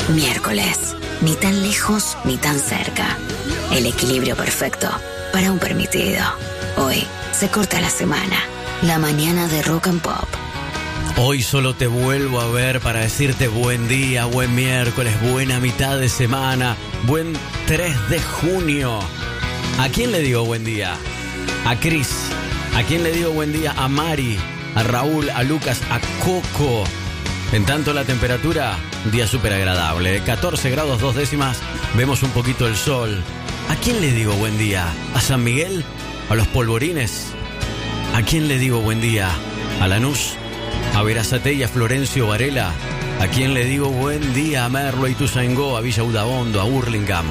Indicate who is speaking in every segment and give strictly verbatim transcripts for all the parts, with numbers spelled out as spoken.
Speaker 1: Miércoles, ni tan lejos ni tan cerca. El equilibrio perfecto para un permitido. Hoy se corta la semana. La mañana de Rock and Pop.
Speaker 2: Hoy solo te vuelvo a ver para decirte buen día, buen miércoles, buena mitad de semana, buen tres de junio. ¿A quién le digo buen día? A Cris. ¿A quién le digo buen día? A Mari, a Raúl, a Lucas, a Coco. En tanto la temperatura, un día súper agradable, catorce grados dos décimas, vemos un poquito el sol. ¿A quién le digo buen día? ¿A San Miguel? ¿A los polvorines? ¿A quién le digo buen día? ¿A Lanús? ¿A Verazate y a Florencio Varela? ¿A quién le digo buen día? A Merlo y Ituzaingó, a Villa Udaondo, a Hurlingham.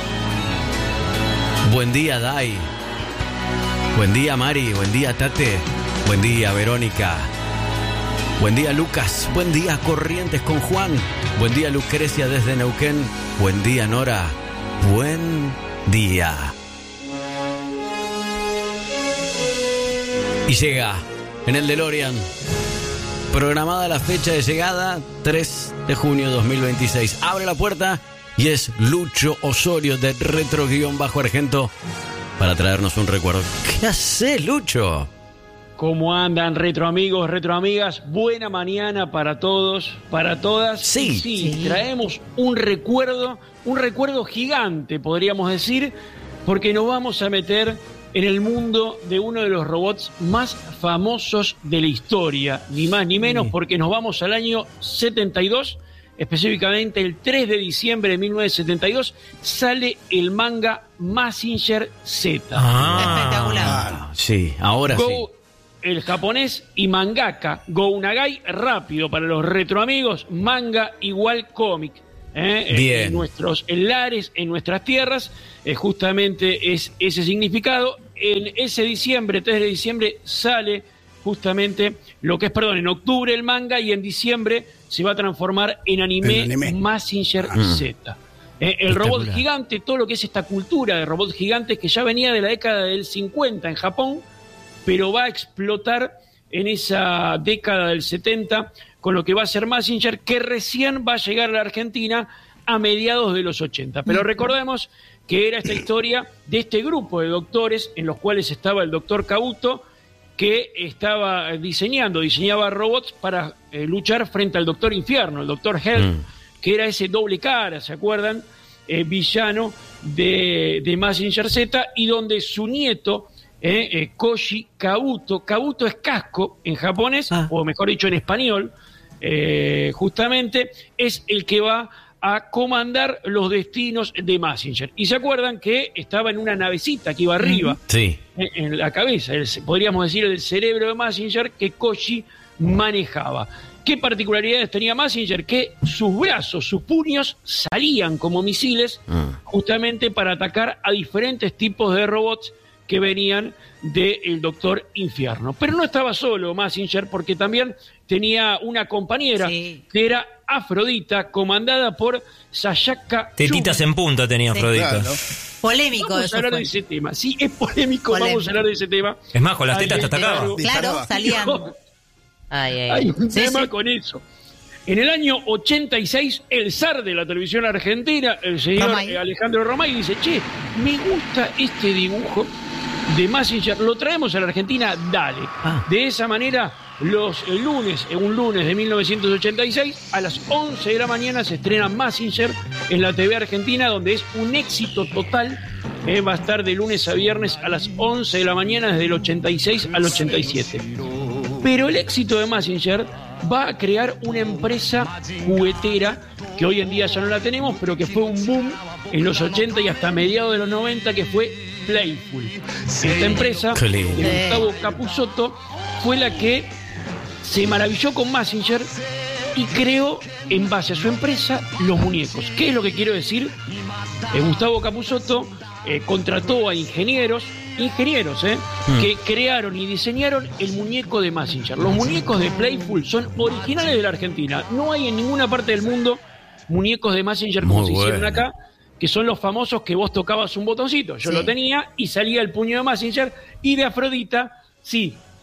Speaker 2: Buen día, Dai. Buen día, Mari. Buen día, Tate. Buen día, Verónica. Buen día, Lucas. Buen día, Corrientes con Juan. Buen día, Lucrecia desde Neuquén. Buen día, Nora. Buen día. Y llega en el DeLorean. Programada la fecha de llegada, tres de junio de dos mil veintiséis. Abre la puerta y es Lucho Osorio de Retro-Argento para traernos un recuerdo. ¿Qué hace, Lucho?
Speaker 3: ¿Cómo andan, retro amigos, retro amigas? Buena mañana para todos, para todas.
Speaker 2: Sí,
Speaker 3: sí,
Speaker 2: sí.
Speaker 3: Traemos un recuerdo, un recuerdo gigante, podríamos decir, porque nos vamos a meter en el mundo de uno de los robots más famosos de la historia, ni más ni menos, porque nos vamos al año setenta y dos, específicamente el tres de diciembre de mil novecientos setenta y dos, sale el manga Mazinger Z.
Speaker 2: Ah,
Speaker 4: espectacular.
Speaker 2: Sí, ahora
Speaker 3: Go,
Speaker 2: sí.
Speaker 3: El japonés y mangaka Go Nagai, rápido para los retro amigos, manga igual cómic. ¿eh?
Speaker 2: Bien.
Speaker 3: En nuestros lares, en nuestras tierras, eh, justamente es ese significado. En ese diciembre, tres de diciembre, sale justamente lo que es, perdón, en octubre el manga y en diciembre se va a transformar en anime,
Speaker 4: anime.
Speaker 3: Mazinger
Speaker 4: Ah.
Speaker 3: Z. Eh, el robot
Speaker 2: Espectacular.
Speaker 3: gigante, todo lo que es esta cultura de robots gigantes que ya venía de la década del cincuenta en Japón, pero va a explotar en esa década del setenta con lo que va a ser Mazinger, que recién va a llegar a la Argentina a mediados de los ochenta. Pero recordemos que era esta historia de este grupo de doctores en los cuales estaba el doctor Kabuto, que estaba diseñando, diseñaba robots para eh, luchar frente al doctor Infierno, el doctor Hell, mm. que era ese doble cara, ¿se acuerdan? Eh, villano de, de Mazinger Z, y donde su nieto, eh, eh, Koji Kabuto, Kabuto es casco en japonés, ah. o mejor dicho en español, eh, justamente, es el que va a comandar los destinos de Mazinger. Y se acuerdan que estaba en una navecita que iba arriba,
Speaker 2: sí.
Speaker 3: en, en la cabeza, el, podríamos decir el cerebro de Mazinger, que Koji manejaba. ¿Qué particularidades tenía Mazinger? Que sus brazos, sus puños salían como misiles, mm. justamente para atacar a diferentes tipos de robots que venían del Doctor Infierno. Pero no estaba solo Mazinger, porque también tenía una compañera, sí. que era Afrodita, comandada por Sayaka
Speaker 5: Tetitas
Speaker 3: Yumi.
Speaker 5: En punta tenía Afrodita.
Speaker 4: Sí, claro.
Speaker 6: Polémico
Speaker 3: vamos
Speaker 6: eso
Speaker 3: a hablar
Speaker 6: fue.
Speaker 3: de ese tema. Sí, es polémico,
Speaker 6: Polémico.
Speaker 3: vamos a hablar de ese tema.
Speaker 5: Es más, con las tetas te atacaba.
Speaker 6: Claro, salían.
Speaker 3: Ay, ay, Hay un sí, tema sí. con eso. En el año ochenta y seis, el zar de la televisión argentina, el señor Romay. Alejandro Romay, dice, che, me gusta este dibujo de Mazinger, lo traemos a la Argentina, dale. Ah. De esa manera, los el lunes, un lunes de mil novecientos ochenta y seis, a las once de la mañana se estrena Mazinger en la T V argentina, donde es un éxito total. Eh, va a estar de lunes a viernes a las once de la mañana, desde el ochenta y seis al ochenta y siete. Pero el éxito de Mazinger va a crear una empresa juguetera que hoy en día ya no la tenemos, pero que fue un boom en los ochenta y hasta mediados de los noventa, que fue Playful. Esta empresa de Gustavo Capusotto fue la que se maravilló con Mazinger y creó, en base a su empresa, los muñecos. ¿Qué es lo que quiero decir? Eh, Gustavo Capusotto eh, contrató a ingenieros, ingenieros, eh, mm. que crearon y diseñaron el muñeco de Mazinger. Los muñecos de Playful son originales de la Argentina. No hay en ninguna parte del mundo muñecos de Mazinger como Muy se bueno. hicieron acá, que son los famosos que vos tocabas un botoncito. Yo sí. lo tenía y salía el puño de Mazinger, y de Afrodita, sí,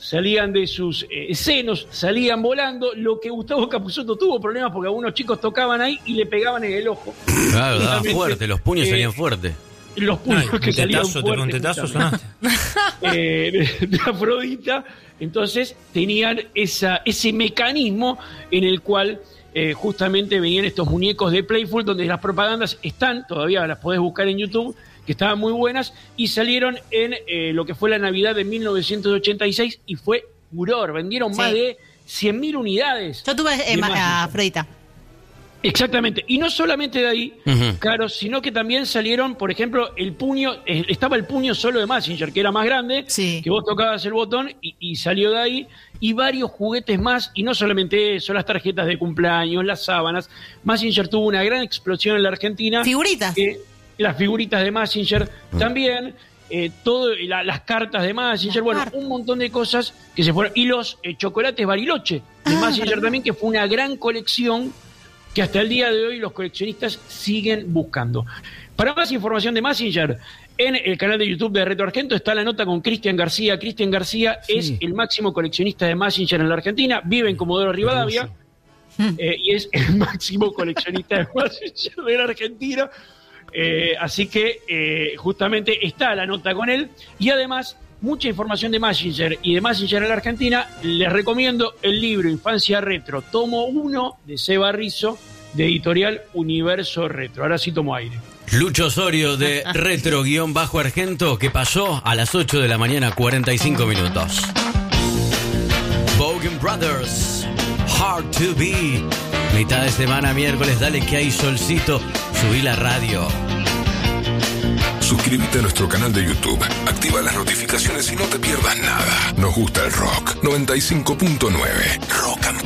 Speaker 3: salían de sus eh, senos, salían volando. Lo que Gustavo Capusotto tuvo problemas porque algunos chicos tocaban ahí y le pegaban en el ojo.
Speaker 2: Claro, daba fuerte, los puños eh, salían fuertes.
Speaker 3: Los puños
Speaker 5: Ay,
Speaker 3: que salían
Speaker 5: tetazo,
Speaker 3: fuertes.
Speaker 5: Un tetazo sonaste.
Speaker 3: Eh, de, de Afrodita. Entonces tenían esa, ese mecanismo en el cual eh, justamente venían estos muñecos de Playful, donde las propagandas están, todavía las podés buscar en YouTube, que estaban muy buenas, y salieron en eh, lo que fue la Navidad de mil novecientos ochenta y seis, y fue furor. Vendieron sí. más de cien mil unidades.
Speaker 4: Yo tuve eh, a Afrodita.
Speaker 3: Exactamente, y no solamente de ahí, uh-huh. claro, sino que también salieron, por ejemplo, el puño, eh, estaba el puño solo de Mazinger, que era más grande, sí. que vos tocabas el botón y, y salió de ahí, y varios juguetes más, y no solamente eso, las tarjetas de cumpleaños, las sábanas. Mazinger tuvo una gran explosión en la Argentina.
Speaker 4: Figuritas.
Speaker 3: Eh, las figuritas de Mazinger uh-huh. también, eh, todo, la, las cartas de Mazinger, bueno, cartas. Un montón de cosas que se fueron, y los eh, chocolates Bariloche de ah, Mazinger también, que fue una gran colección que hasta el día de hoy los coleccionistas siguen buscando. Para más información de Mazinger, en el canal de YouTube de Retro Argento está la nota con Cristian García. Cristian García sí. es el máximo coleccionista de Mazinger en la Argentina, vive en Comodoro Rivadavia, eh, y es el máximo coleccionista de Mazinger de la Argentina. Eh, así que eh, justamente está la nota con él, y además mucha información de Mazinger y de Mazinger en la Argentina. Les recomiendo el libro Infancia Retro, tomo uno de Seba Rizzo, de editorial Universo Retro. Ahora sí tomo aire.
Speaker 2: Lucho Osorio de Retro-Argento, que pasó a las ocho de la mañana, cuarenta y cinco minutos. Bogan Brothers, Hard to Be. Mitad de semana, miércoles, dale que hay solcito, subí la radio.
Speaker 6: Suscríbete a nuestro canal de YouTube, activa las notificaciones y no te pierdas nada. Nos gusta el rock. noventa y cinco punto nueve Rock and